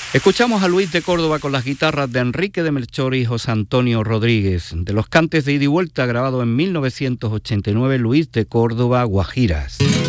Escuchamos a Luis de Córdoba con las guitarras de Enrique de Melchor y José Antonio Rodríguez. De los cantes de ida y vuelta grabado en 1989, Luis de Córdoba, Guajiras.